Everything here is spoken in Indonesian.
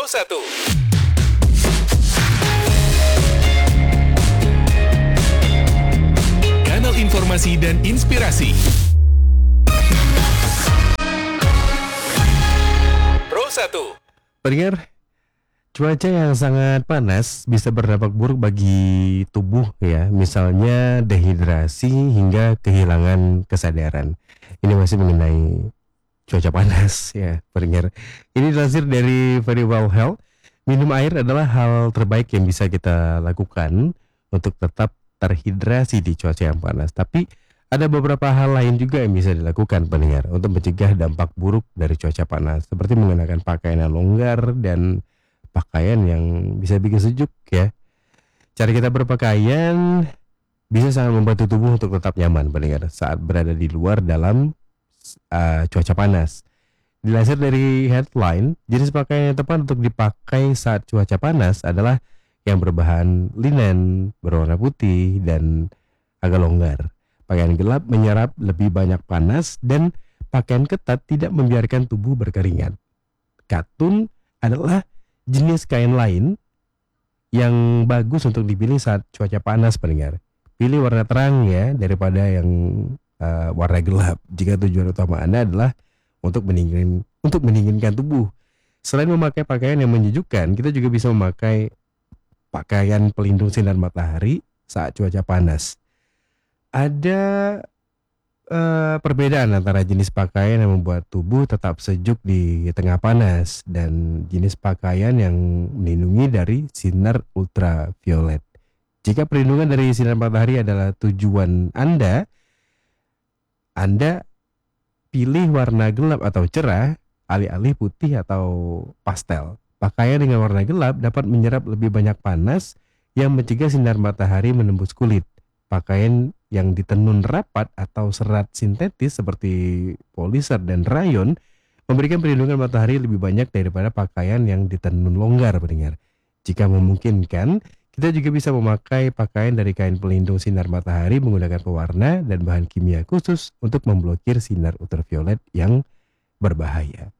Pro 1. Kanal informasi dan inspirasi. Pro 1. Pendengar, cuaca yang sangat panas bisa berdampak buruk bagi tubuh ya, misalnya dehidrasi hingga kehilangan kesadaran. Ini masih mengenai cuaca panas ya, pendengar. Ini dilansir dari Very Well Health. Minum air adalah hal terbaik yang bisa kita lakukan untuk tetap terhidrasi di cuaca yang panas. Tapi ada beberapa hal lain juga yang bisa dilakukan pendengar untuk mencegah dampak buruk dari cuaca panas, seperti mengenakan pakaian yang longgar dan pakaian yang bisa bikin sejuk ya. Cara kita berpakaian bisa sangat membantu tubuh untuk tetap nyaman pendengar saat berada di luar dalam cuaca panas. Dilansir dari headline, jenis pakaian yang tepat untuk dipakai saat cuaca panas adalah yang berbahan linen, berwarna putih, dan agak longgar. Pakaian gelap menyerap lebih banyak panas dan pakaian ketat tidak membiarkan tubuh berkeringat. Katun adalah jenis kain lain yang bagus untuk dipilih saat cuaca panas pendengar. Pilih warna terang ya daripada yang warna gelap jika tujuan utama Anda adalah untuk mendinginkan tubuh. Selain memakai pakaian yang menyejukkan, kita juga bisa memakai pakaian pelindung sinar matahari saat cuaca panas. Ada perbedaan antara jenis pakaian yang membuat tubuh tetap sejuk di tengah panas dan jenis pakaian yang melindungi dari sinar ultraviolet. Jika perlindungan dari sinar matahari adalah tujuan Anda pilih warna gelap atau cerah, alih-alih putih atau pastel. Pakaian dengan warna gelap dapat menyerap lebih banyak panas yang mencegah sinar matahari menembus kulit. Pakaian yang ditenun rapat atau serat sintetis seperti polister dan rayon memberikan perlindungan matahari lebih banyak daripada pakaian yang ditenun longgar pendengar. Jika memungkinkan, kita juga bisa memakai pakaian dari kain pelindung sinar matahari menggunakan pewarna dan bahan kimia khusus untuk memblokir sinar ultraviolet yang berbahaya.